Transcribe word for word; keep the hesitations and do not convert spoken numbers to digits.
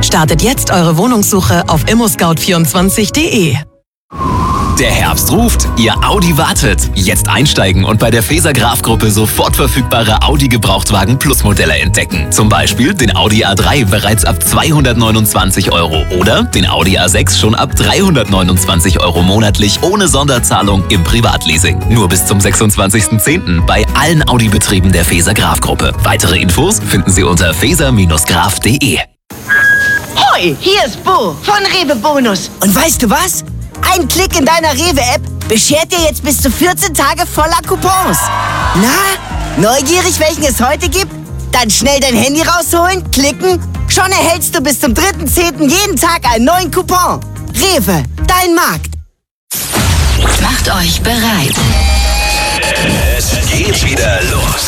Startet jetzt eure Wohnungssuche auf immo scout vierundzwanzig punkt de. Der Herbst ruft, Ihr Audi wartet. Jetzt einsteigen und bei der Feser Graf Gruppe sofort verfügbare Audi Gebrauchtwagen Plus Modelle entdecken. Zum Beispiel den Audi A drei bereits ab zweihundertneunundzwanzig Euro oder den Audi A sechs schon ab dreihundertneunundzwanzig Euro monatlich ohne Sonderzahlung im Privatleasing. Nur bis zum sechsundzwanzigsten zehnten bei allen Audi-Betrieben der Feser Graf Gruppe. Weitere Infos finden Sie unter feser graf punkt de. Hoi, hier ist Bo von Rewe Bonus. Und weißt du was? Ein Klick in deiner Rewe-App beschert dir jetzt bis zu vierzehn Tage voller Coupons. Na, neugierig, welchen es heute gibt? Dann schnell dein Handy rausholen, klicken. Schon erhältst du bis zum dritten zehnten jeden Tag einen neuen Coupon. Rewe, dein Markt. Macht euch bereit. Es geht wieder los.